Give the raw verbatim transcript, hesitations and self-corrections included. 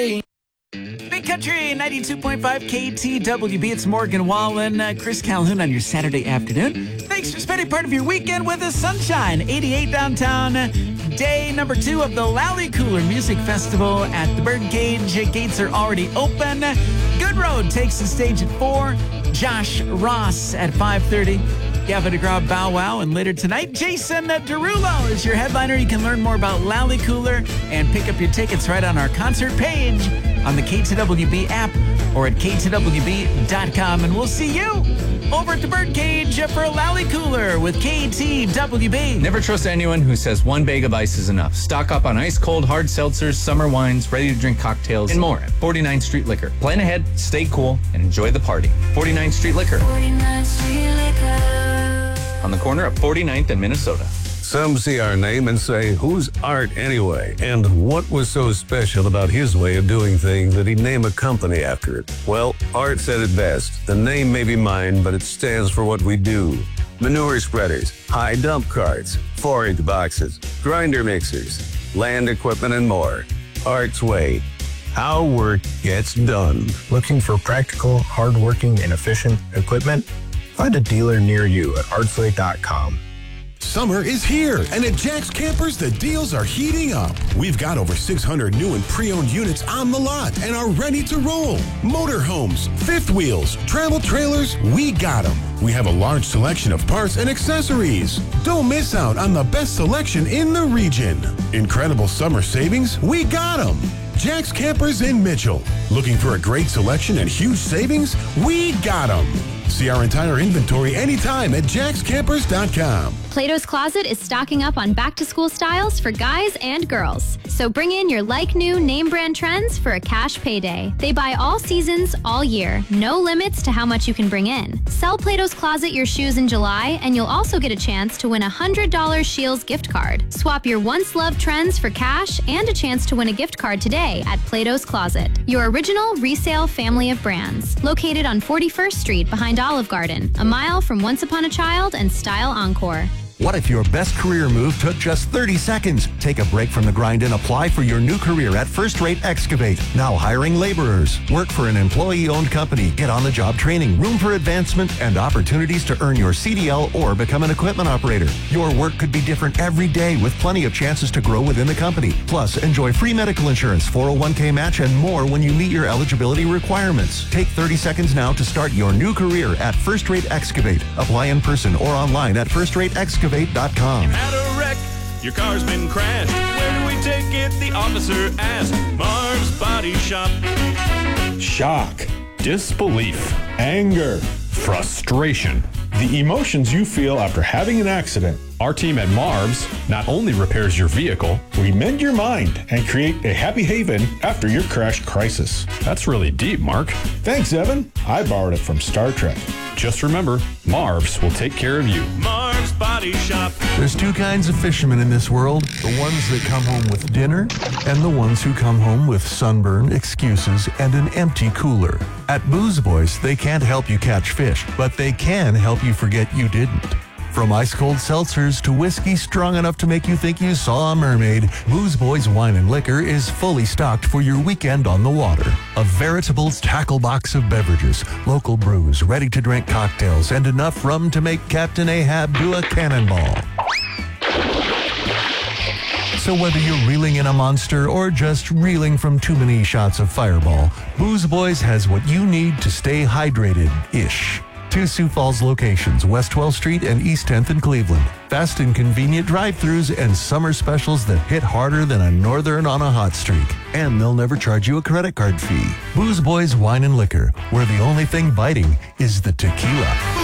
Big Country ninety-two point five K T W B. It's Morgan Wallen, uh, Chris Calhoun on your Saturday afternoon. Thanks for spending part of your weekend with us. Sunshine, eighty-eight downtown. Day number two of the Lally Cooler Music Festival at the Birdcage. Gates are already open. Good Road takes the stage at four. Josh Ross at five thirty. Gavin DeGraw, Bow Wow, and later tonight, Jason Derulo is your headliner. You can learn more about Lally Cooler and pick up your tickets right on our concert page on the K T W B app or at K T W B dot com. And we'll see you over at the Birdcage for Lally Cooler with K T W B. Never trust anyone who says one bag of ice is enough. Stock up on ice-cold hard seltzers, summer wines, ready-to-drink cocktails, and more at forty-ninth Street Liquor. Plan ahead, stay cool, and enjoy the party. forty-ninth Street Liquor. forty-ninth Street Liquor. On the corner of forty-ninth and Minnesota. Some see our name and say, who's Art anyway? And what was so special about his way of doing things that he'd name a company after it? Well, Art said it best. The name may be mine, but it stands for what we do. Manure spreaders, high dump carts, forage boxes, grinder mixers, land equipment, and more. Art's way. How work gets done. Looking for practical, hardworking, and efficient equipment? Find a dealer near you at artsway dot com. Summer is here, and at Jack's Campers, the deals are heating up. We've got over six hundred new and pre-owned units on the lot and are ready to roll. Motorhomes, fifth wheels, travel trailers, we got them. We have a large selection of parts and accessories. Don't miss out on the best selection in the region. Incredible summer savings, we got them. Jack's Campers in Mitchell. Looking for a great selection and huge savings? We got them. See our entire inventory anytime at jacks campers dot com. Plato's Closet is stocking up on back-to-school styles for guys and girls. So bring in your like-new name-brand trends for a cash payday. They buy all seasons, all year. No limits to how much you can bring in. Sell Plato's Closet your shoes in July, and you'll also get a chance to win a one hundred dollars Scheels gift card. Swap your once-loved trends for cash and a chance to win a gift card today at Plato's Closet, your original resale family of brands. Located on forty-first Street behind Olive Garden, a mile from Once Upon a Child and Style Encore. What if your best career move took just thirty seconds? Take a break from the grind and apply for your new career at First Rate Excavate. Now hiring laborers. Work for an employee-owned company. Get on-the-job training, room for advancement, and opportunities to earn your C D L or become an equipment operator. Your work could be different every day with plenty of chances to grow within the company. Plus, enjoy free medical insurance, four oh one k match, and more when you meet your eligibility requirements. Take thirty seconds now to start your new career at First Rate Excavate. Apply in person or online at first rate excavate dot com. Had a wreck, your car's been crashed. Where do we take it? The officer asked. Marv's Body Shop. Shock, disbelief, anger, frustration. The emotions you feel after having an accident. Our team at Marv's not only repairs your vehicle, we mend your mind and create a happy haven after your crash crisis. That's really deep, Mark. Thanks, Evan. I borrowed it from Star Trek. Just remember, Marv's will take care of you. Marv's Body Shop. There's two kinds of fishermen in this world. The ones that come home with dinner and the ones who come home with sunburn, excuses, and an empty cooler. At Booze Boys, they can't help you catch fish, but they can help you forget you didn't. From ice-cold seltzers to whiskey strong enough to make you think you saw a mermaid, Booze Boys Wine and Liquor is fully stocked for your weekend on the water. A veritable tackle box of beverages, local brews, ready-to-drink cocktails, and enough rum to make Captain Ahab do a cannonball. So whether you're reeling in a monster or just reeling from too many shots of Fireball, Booze Boys has what you need to stay hydrated-ish. Two Sioux Falls locations, West twelfth Street and East tenth in Cleveland. Fast and convenient drive-thrus and summer specials that hit harder than a northern on a hot streak. And they'll never charge you a credit card fee. Booze Boys Wine and Liquor, where the only thing biting is the tequila.